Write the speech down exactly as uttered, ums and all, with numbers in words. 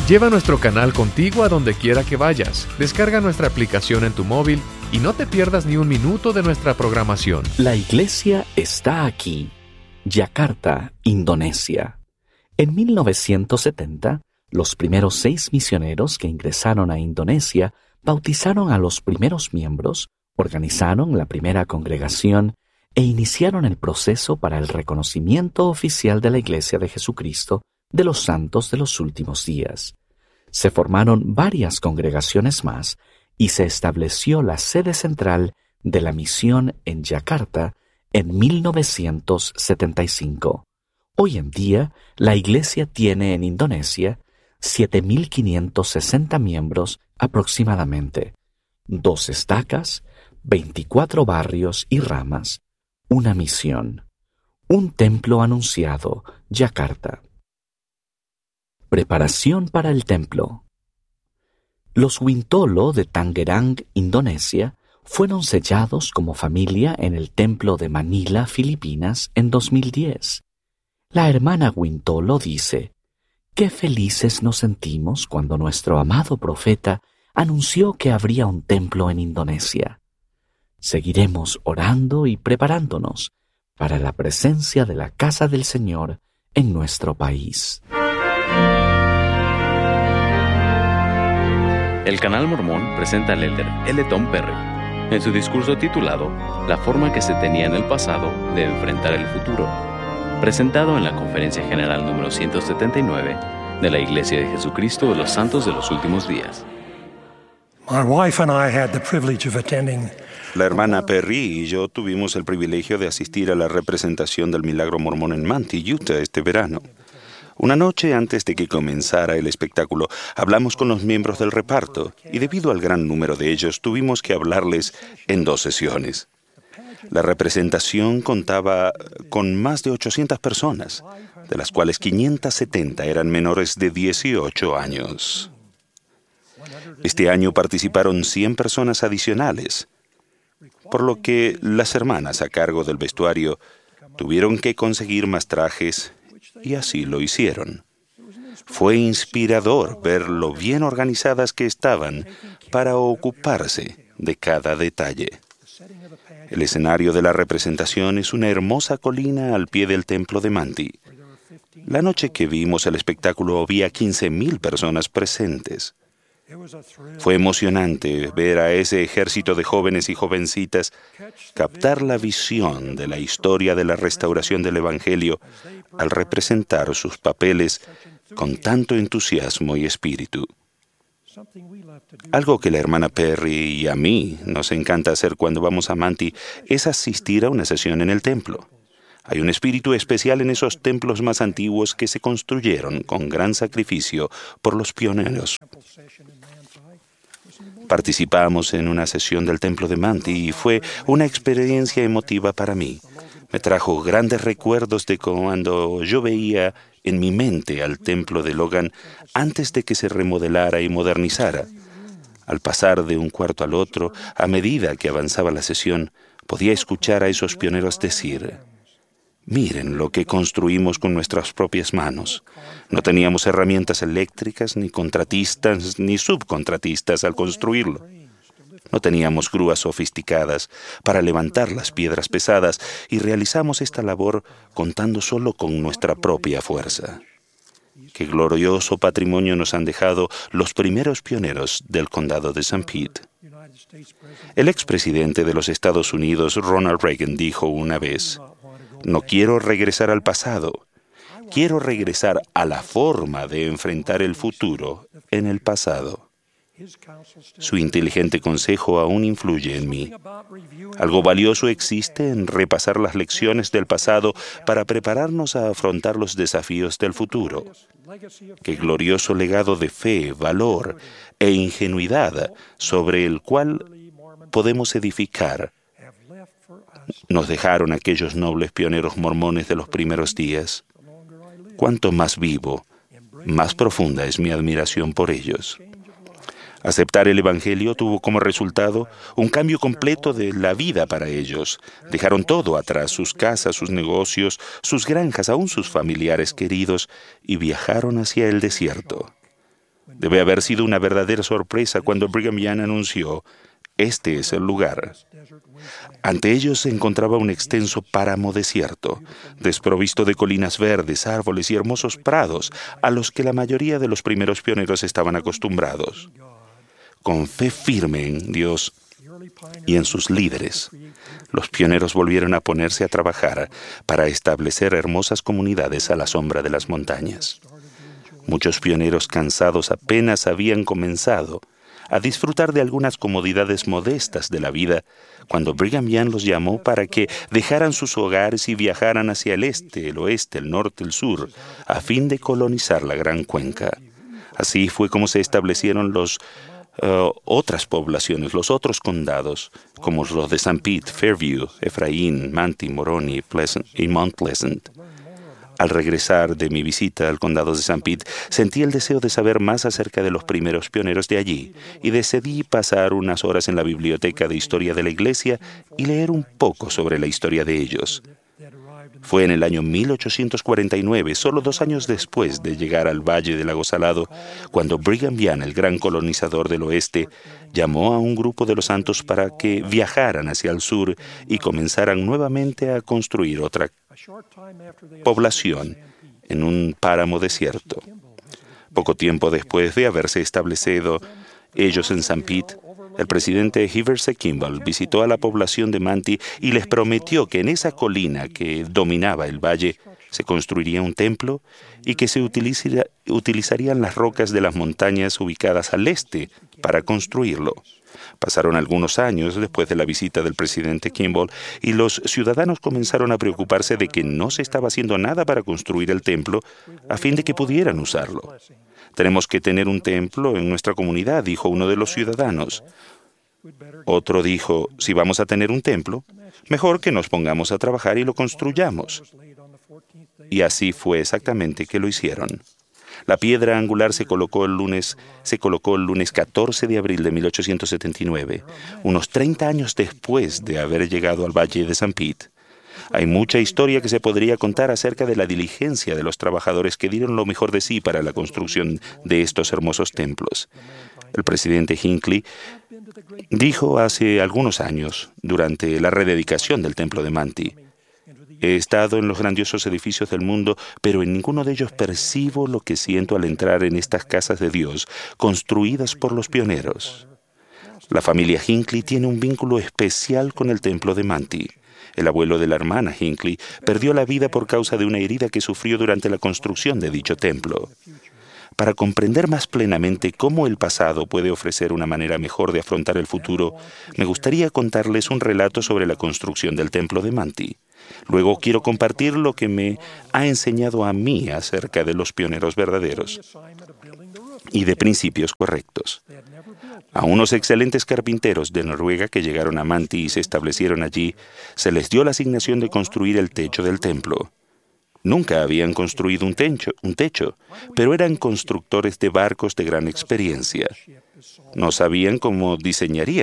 Lleva nuestro canal contigo a donde quiera que vayas. Descarga nuestra aplicación en tu móvil y no te pierdas ni un minuto de nuestra programación. La iglesia está aquí. Yakarta, Indonesia. En mil novecientos setenta, los primeros seis misioneros que ingresaron a Indonesia bautizaron a los primeros miembros, organizaron la primera congregación e iniciaron el proceso para el reconocimiento oficial de la Iglesia de Jesucristo de los Santos de los Últimos Días. Se formaron varias congregaciones más y se estableció la sede central de la misión en Yakarta en mil novecientos setenta y cinco. Hoy en día, la Iglesia tiene en Indonesia siete mil quinientos sesenta miembros aproximadamente, dos estacas, veinticuatro barrios y ramas, una misión, un templo anunciado, Yakarta. Preparación para el templo. Los Wintolo de Tangerang, Indonesia, fueron sellados como familia en el templo de Manila, Filipinas, en dos mil diez. La hermana Wintolo dice: «Qué felices nos sentimos cuando nuestro amado profeta anunció que habría un templo en Indonesia. Seguiremos orando y preparándonos para la presencia de la casa del Señor en nuestro país». El Canal Mormón presenta al elder L. Tom Perry en su discurso titulado La forma que se tenía en el pasado de enfrentar el futuro, presentado en la Conferencia General número ciento setenta y nueve de la Iglesia de Jesucristo de los Santos de los Últimos Días. My wife and I had the privilege of attending. La hermana Perry y yo tuvimos el privilegio de asistir a la representación del Milagro Mormón en Manti, Utah, este verano. Una noche antes de que comenzara el espectáculo, hablamos con los miembros del reparto y debido al gran número de ellos, tuvimos que hablarles en dos sesiones. La representación contaba con más de ochocientas personas, de las cuales quinientas setenta eran menores de dieciocho años. Este año participaron cien personas adicionales, por lo que las hermanas a cargo del vestuario tuvieron que conseguir más trajes y así lo hicieron. Fue inspirador ver lo bien organizadas que estaban para ocuparse de cada detalle. El escenario de la representación es una hermosa colina al pie del templo de Manti. La noche que vimos el espectáculo había quince mil personas presentes. Fue emocionante ver a ese ejército de jóvenes y jovencitas captar la visión de la historia de la restauración del Evangelio al representar sus papeles con tanto entusiasmo y espíritu. Algo que la hermana Perry y a mí nos encanta hacer cuando vamos a Manti es asistir a una sesión en el templo. Hay un espíritu especial en esos templos más antiguos que se construyeron con gran sacrificio por los pioneros. Participamos en una sesión del templo de Manti y fue una experiencia emotiva para mí. Me trajo grandes recuerdos de cuando yo veía en mi mente al templo de Logan antes de que se remodelara y modernizara. Al pasar de un cuarto al otro, a medida que avanzaba la sesión, podía escuchar a esos pioneros decir: «Miren lo que construimos con nuestras propias manos. No teníamos herramientas eléctricas, ni contratistas, ni subcontratistas al construirlo. No teníamos grúas sofisticadas para levantar las piedras pesadas y realizamos esta labor contando solo con nuestra propia fuerza». Qué glorioso patrimonio nos han dejado los primeros pioneros del condado de Saint Pete. El expresidente de los Estados Unidos, Ronald Reagan, dijo una vez: «No quiero regresar al pasado, quiero regresar a la forma de enfrentar el futuro en el pasado». Su inteligente consejo aún influye en mí. Algo valioso existe en repasar las lecciones del pasado para prepararnos a afrontar los desafíos del futuro. Qué glorioso legado de fe, valor e ingenuidad sobre el cual podemos edificar nos dejaron aquellos nobles pioneros mormones de los primeros días. Cuanto más vivo, más profunda es mi admiración por ellos. Aceptar el Evangelio tuvo como resultado un cambio completo de la vida para ellos. Dejaron todo atrás, sus casas, sus negocios, sus granjas, aún sus familiares queridos, y viajaron hacia el desierto. Debe haber sido una verdadera sorpresa cuando Brigham Young anunció: este es el lugar. Ante ellos se encontraba un extenso páramo desierto, desprovisto de colinas verdes, árboles y hermosos prados a los que la mayoría de los primeros pioneros estaban acostumbrados. Con fe firme en Dios y en sus líderes, los pioneros volvieron a ponerse a trabajar para establecer hermosas comunidades a la sombra de las montañas. Muchos pioneros cansados apenas habían comenzado a disfrutar de algunas comodidades modestas de la vida cuando Brigham Young los llamó para que dejaran sus hogares y viajaran hacia el este, el oeste, el norte, el sur, a fin de colonizar la Gran Cuenca. Así fue como se establecieron los uh, otras poblaciones, los otros condados, como los de Saint Pete, Fairview, Efraín, Manti, Moroni Pleasant, y Mount Pleasant. Al regresar de mi visita al condado de Saint Pete, sentí el deseo de saber más acerca de los primeros pioneros de allí y decidí pasar unas horas en la biblioteca de historia de la iglesia y leer un poco sobre la historia de ellos. Fue en el año mil ochocientos cuarenta y nueve, solo dos años después de llegar al Valle del Lago Salado, cuando Brigham Young, el gran colonizador del oeste, llamó a un grupo de los santos para que viajaran hacia el sur y comenzaran nuevamente a construir otra población en un páramo desierto. Poco tiempo después de haberse establecido ellos en Saint Pete, el presidente Heber C. Kimball visitó a la población de Manti y les prometió que en esa colina que dominaba el valle se construiría un templo y que se utilizaría, utilizarían las rocas de las montañas ubicadas al este para construirlo. Pasaron algunos años después de la visita del presidente Kimball y los ciudadanos comenzaron a preocuparse de que no se estaba haciendo nada para construir el templo a fin de que pudieran usarlo. Tenemos que tener un templo en nuestra comunidad, dijo uno de los ciudadanos. Otro dijo, si vamos a tener un templo, mejor que nos pongamos a trabajar y lo construyamos. Y así fue exactamente que lo hicieron. La piedra angular se colocó el lunes, se colocó el lunes catorce de abril de mil ochocientos setenta y nueve, unos treinta años después de haber llegado al Valle de Saint Pete. Hay mucha historia que se podría contar acerca de la diligencia de los trabajadores que dieron lo mejor de sí para la construcción de estos hermosos templos. El presidente Hinckley dijo hace algunos años, durante la rededicación del templo de Manti: he estado en los grandiosos edificios del mundo, pero en ninguno de ellos percibo lo que siento al entrar en estas casas de Dios, construidas por los pioneros. La familia Hinckley tiene un vínculo especial con el templo de Manti. El abuelo de la hermana Hinckley perdió la vida por causa de una herida que sufrió durante la construcción de dicho templo. Para comprender más plenamente cómo el pasado puede ofrecer una manera mejor de afrontar el futuro, me gustaría contarles un relato sobre la construcción del templo de Manti. Luego quiero compartir lo que me ha enseñado a mí acerca de los pioneros verdaderos y de principios correctos. A unos excelentes carpinteros de Noruega que llegaron a Manti y se establecieron allí, se les dio la asignación de construir el techo del templo. Nunca habían construido un techo, un techo, pero eran constructores de barcos de gran experiencia. No sabían cómo diseñarían